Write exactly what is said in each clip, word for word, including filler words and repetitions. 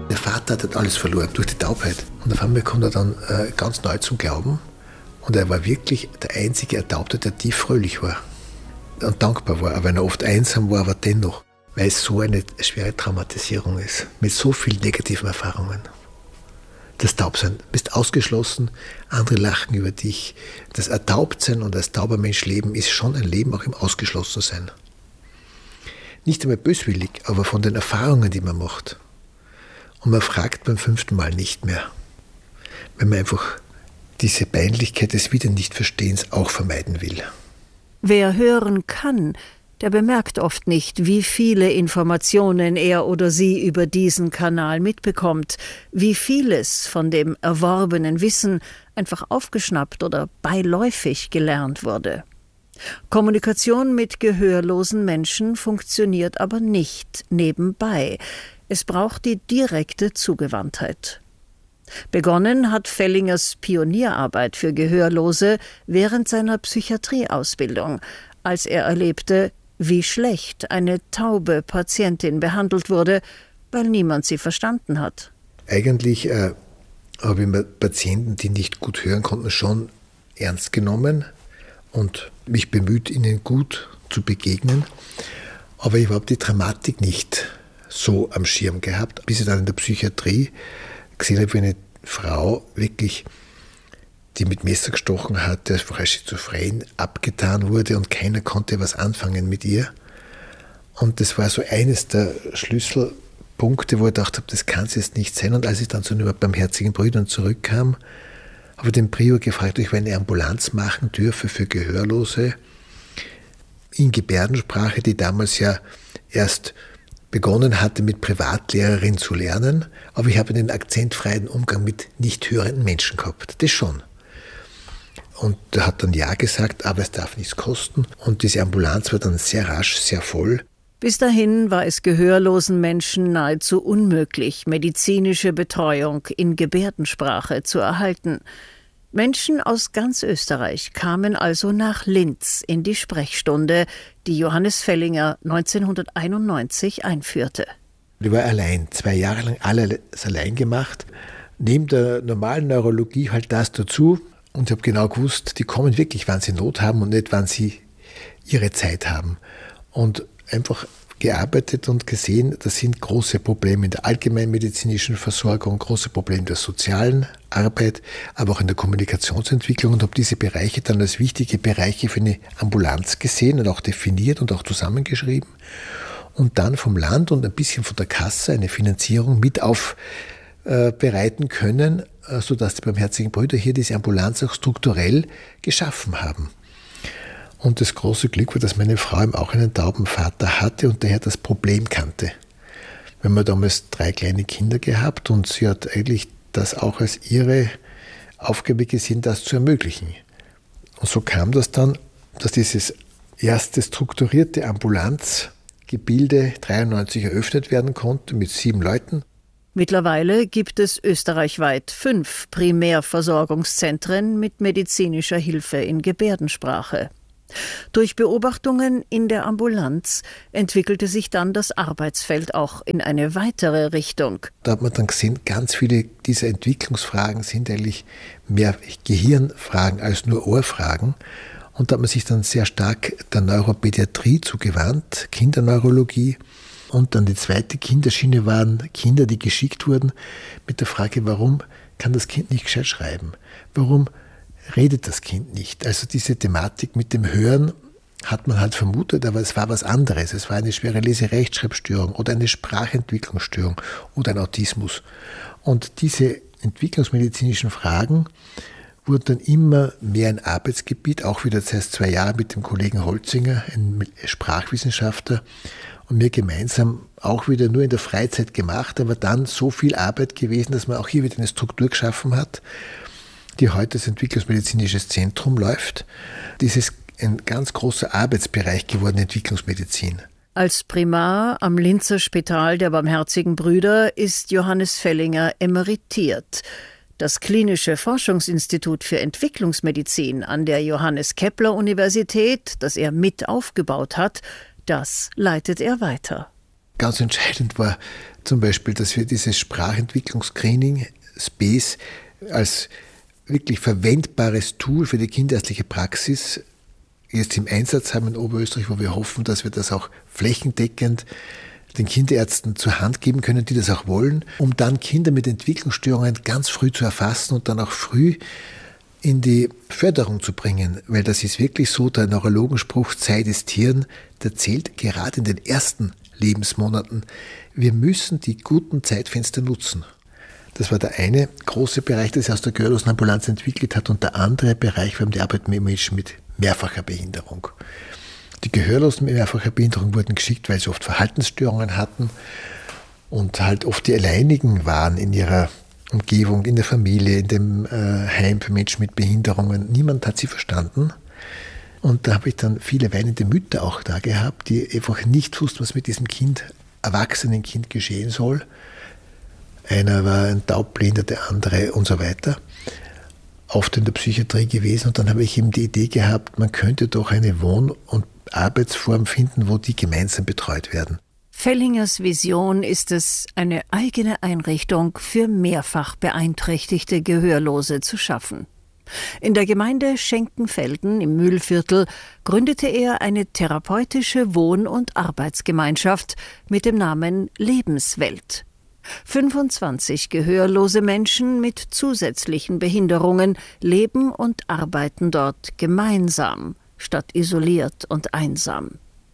Der Vater hat alles verloren durch die Taubheit. Und auf einmal kommt er dann äh, ganz neu zum Glauben. Und er war wirklich der einzige Ertaubte, der tief fröhlich war und dankbar war. Aber wenn er oft einsam war, aber dennoch, weil es so eine schwere Traumatisierung ist, mit so vielen negativen Erfahrungen. Das Taubsein, du bist ausgeschlossen, andere lachen über dich. Das Ertaubtsein und als tauber Mensch leben ist schon ein Leben auch im Ausgeschlossensein. Nicht einmal böswillig, aber von den Erfahrungen, die man macht. Und man fragt beim fünften Mal nicht mehr, wenn man einfach diese Peinlichkeit des Wieder-Nicht-Verstehens auch vermeiden will. Wer hören kann, der bemerkt oft nicht, wie viele Informationen er oder sie über diesen Kanal mitbekommt, wie vieles von dem erworbenen Wissen einfach aufgeschnappt oder beiläufig gelernt wurde. Kommunikation mit gehörlosen Menschen funktioniert aber nicht nebenbei. Es braucht die direkte Zugewandtheit. Begonnen hat Fellingers Pionierarbeit für Gehörlose während seiner Psychiatrieausbildung, als er erlebte, wie schlecht eine taube Patientin behandelt wurde, weil niemand sie verstanden hat. Eigentlich äh, habe ich mir Patienten, die nicht gut hören konnten, schon ernst genommen und mich bemüht, ihnen gut zu begegnen. Aber ich habe die Dramatik nicht so am Schirm gehabt, bis ich dann in der Psychiatrie gesehen habe, wie eine Frau wirklich, die mit Messer gestochen hatte, einfach als schizophren abgetan wurde und keiner konnte was anfangen mit ihr. Und das war so eines der Schlüsselpunkte, wo ich gedacht habe, das kann es jetzt nicht sein. Und als ich dann zu den Barmherzigen Brüdern zurückkam, habe ich den Prior gefragt, ob ich eine Ambulanz machen dürfe für Gehörlose in Gebärdensprache, die damals ja erst begonnen hatte, mit Privatlehrerin zu lernen, aber ich habe einen akzentfreien Umgang mit nicht hörenden Menschen gehabt. Das schon. Und er hat dann ja gesagt, aber es darf nichts kosten. Und diese Ambulanz war dann sehr rasch, sehr voll. Bis dahin war es gehörlosen Menschen nahezu unmöglich, medizinische Betreuung in Gebärdensprache zu erhalten. Menschen aus ganz Österreich kamen also nach Linz in die Sprechstunde, die Johannes Fellinger neunzehnhunderteinundneunzig einführte. Ich war allein, zwei Jahre lang alles allein gemacht. Neben der normalen Neurologie halt das dazu. Und ich habe genau gewusst, die kommen wirklich, wann sie Not haben und nicht, wann sie ihre Zeit haben. Und einfach gearbeitet und gesehen, das sind große Probleme in der allgemeinmedizinischen Versorgung, große Probleme in der sozialen Arbeit, aber auch in der Kommunikationsentwicklung und habe diese Bereiche dann als wichtige Bereiche für eine Ambulanz gesehen und auch definiert und auch zusammengeschrieben und dann vom Land und ein bisschen von der Kasse eine Finanzierung mit aufbereiten können, sodass die Barmherzigen Brüder hier diese Ambulanz auch strukturell geschaffen haben. Und das große Glück war, dass meine Frau eben auch einen tauben Vater hatte und daher das Problem kannte. Wir haben damals drei kleine Kinder gehabt und sie hat eigentlich das auch als ihre Aufgabe gesehen, das zu ermöglichen. Und so kam das dann, dass dieses erste strukturierte Ambulanzgebilde dreiundneunzig eröffnet werden konnte mit sieben Leuten. Mittlerweile gibt es österreichweit fünf Primärversorgungszentren mit medizinischer Hilfe in Gebärdensprache. Durch Beobachtungen in der Ambulanz entwickelte sich dann das Arbeitsfeld auch in eine weitere Richtung. Da hat man dann gesehen, ganz viele dieser Entwicklungsfragen sind eigentlich mehr Gehirnfragen als nur Ohrfragen. Und da hat man sich dann sehr stark der Neuropädiatrie zugewandt, Kinderneurologie. Und dann die zweite Kinderschiene waren Kinder, die geschickt wurden mit der Frage, warum kann das Kind nicht gescheit schreiben? Warum redet das Kind nicht? Also diese Thematik mit dem Hören hat man halt vermutet, aber es war was anderes. Es war eine schwere Lese-Rechtschreibstörung oder eine Sprachentwicklungsstörung oder ein Autismus. Und diese entwicklungsmedizinischen Fragen wurden dann immer mehr ein Arbeitsgebiet, auch wieder das heißt zwei Jahre mit dem Kollegen Holzinger, einem Sprachwissenschaftler, und mir gemeinsam auch wieder nur in der Freizeit gemacht, aber dann so viel Arbeit gewesen, dass man auch hier wieder eine Struktur geschaffen hat, die heute als Entwicklungsmedizinisches Zentrum läuft. Das ist ein ganz großer Arbeitsbereich geworden, Entwicklungsmedizin. Als Primar am Linzer Spital der Barmherzigen Brüder ist Johannes Fellinger emeritiert. Das Klinische Forschungsinstitut für Entwicklungsmedizin an der Johannes-Kepler-Universität, das er mit aufgebaut hat, das leitet er weiter. ganz entscheidend war zum Beispiel, dass wir dieses Sprachentwicklungsscreening, SPACE, als wirklich verwendbares Tool für die kinderärztliche Praxis jetzt im Einsatz haben in Oberösterreich, wo wir hoffen, dass wir das auch flächendeckend den Kinderärzten zur Hand geben können, die das auch wollen, um dann Kinder mit Entwicklungsstörungen ganz früh zu erfassen und dann auch früh in die Förderung zu bringen. Weil das ist wirklich so, der Neurologenspruch Zeit ist Hirn, der zählt gerade in den ersten Lebensmonaten. Wir müssen die guten Zeitfenster nutzen. Das war der eine große Bereich, der sich aus der gehörlosen Ambulanz entwickelt hat, und der andere Bereich war die Arbeit mit Menschen mit mehrfacher Behinderung. Die Gehörlosen mit mehrfacher Behinderung wurden geschickt, weil sie oft Verhaltensstörungen hatten und halt oft die Alleinigen waren in ihrer Umgebung, in der Familie, in dem äh, Heim für Menschen mit Behinderungen. Niemand hat sie verstanden. Und da habe ich dann viele weinende Mütter auch da gehabt, die einfach nicht wussten, was mit diesem Kind, erwachsenen Kind geschehen soll. Einer war ein Taubblinder, der andere und so weiter. Oft in der Psychiatrie gewesen, und dann habe ich eben die Idee gehabt, man könnte doch eine Wohn- und Arbeitsform finden, wo die gemeinsam betreut werden. Fellingers Vision ist es, eine eigene Einrichtung für mehrfach beeinträchtigte Gehörlose zu schaffen. In der Gemeinde Schenkenfelden im Mühlviertel gründete er eine therapeutische Wohn- und Arbeitsgemeinschaft mit dem Namen Lebenswelt. fünfundzwanzig gehörlose Menschen mit zusätzlichen Behinderungen leben und arbeiten dort gemeinsam, statt isoliert und einsam.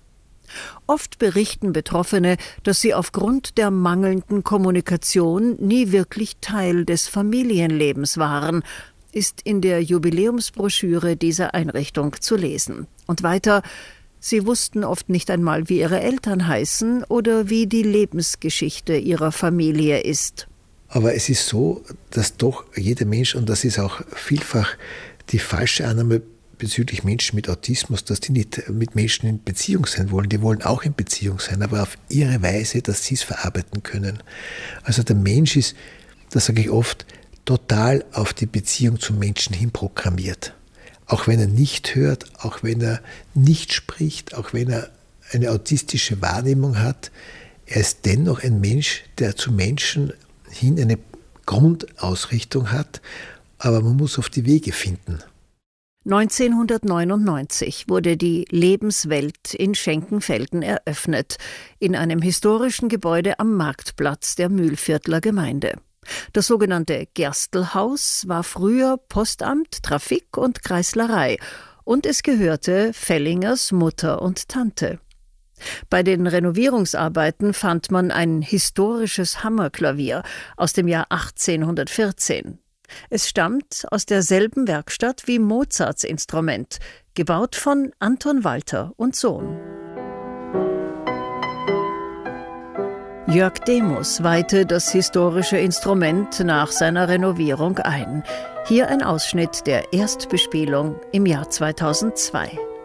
Oft berichten Betroffene, dass sie aufgrund der mangelnden Kommunikation nie wirklich Teil des Familienlebens waren, ist in der Jubiläumsbroschüre dieser Einrichtung zu lesen. Und weiter: Sie wussten oft nicht einmal, wie ihre Eltern heißen oder wie die Lebensgeschichte ihrer Familie ist. Aber es ist so, dass doch jeder Mensch, und das ist auch vielfach die falsche Annahme bezüglich Menschen mit Autismus, dass die nicht mit Menschen in Beziehung sein wollen. Die wollen auch in Beziehung sein, aber auf ihre Weise, dass sie es verarbeiten können. Also der Mensch ist, das sage ich oft, total auf die Beziehung zum Menschen hin programmiert. Auch wenn er nicht hört, auch wenn er nicht spricht, auch wenn er eine autistische Wahrnehmung hat, er ist dennoch ein Mensch, der zu Menschen hin eine Grundausrichtung hat, aber man muss auf die Wege finden. neunzehnhundertneunundneunzig wurde die Lebenswelt in Schenkenfelden eröffnet, in einem historischen Gebäude am Marktplatz der Mühlviertler Gemeinde. Das sogenannte Gerstelhaus war früher Postamt, Trafik und Kreislerei, und es gehörte Fellingers Mutter und Tante. Bei den Renovierungsarbeiten fand man ein historisches Hammerklavier aus dem Jahr achtzehnhundertvierzehn. Es stammt aus derselben Werkstatt wie Mozarts Instrument, gebaut von Anton Walter und Sohn. Jörg Demus weihte das historische Instrument nach seiner Renovierung ein. Hier ein Ausschnitt der Erstbespielung im Jahr zweitausendzwei.